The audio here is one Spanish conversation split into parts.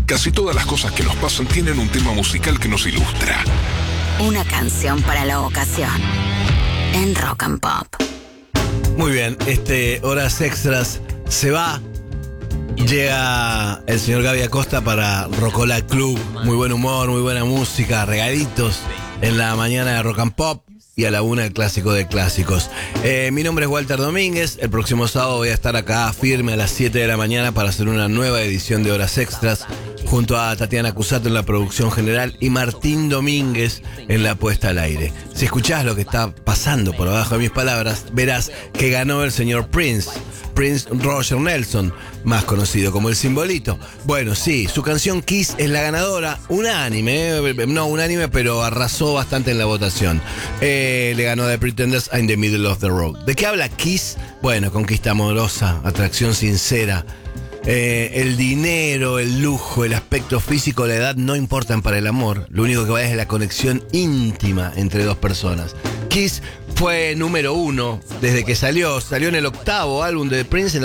Casi todas las cosas que nos pasan tienen un tema musical que nos ilustra. Una canción para la ocasión en Rock and Pop. Muy bien, Horas Extras se va. Llega el señor Gaby Acosta para Rocola Club. Muy buen humor, muy buena música, regalitos en la mañana de Rock and Pop y a la 1 el clásico de clásicos. Mi nombre es Walter Domínguez. El próximo sábado voy a estar acá firme a las 7 de la mañana para hacer una nueva edición de Horas Extras junto a Tatiana Cusato en la producción general y Martín Domínguez en la puesta al aire. Si escuchás lo que está pasando por abajo de mis palabras, verás que ganó el señor Prince Roger Nelson, más conocido como el Simbolito. Bueno, sí, su canción Kiss es la ganadora, no unánime, pero arrasó bastante en la votación. Le ganó a The Pretenders a In the Middle of the Road. ¿De qué habla Kiss? Bueno, conquista amorosa, atracción sincera. El dinero, el lujo, el aspecto físico, la edad no importan para el amor. Lo único que vale es la conexión íntima entre dos personas. Kiss fue número 1 desde que salió en el octavo álbum de Prince,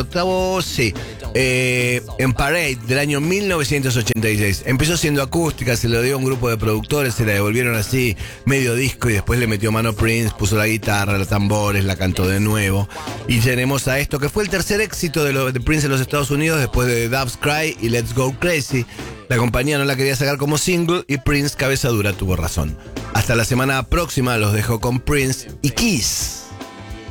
en Parade del año 1986. Empezó siendo acústica, se lo dio a un grupo de productores, se la devolvieron así, medio disco, y después le metió mano Prince, puso la guitarra, los tambores, la cantó de nuevo. Y tenemos a esto, que fue el tercer éxito de Prince en los Estados Unidos, después de Doves Cry y Let's Go Crazy. La compañía no la quería sacar como single y Prince, cabeza dura, tuvo razón. Hasta la semana próxima, los dejo con Prince y Kiss.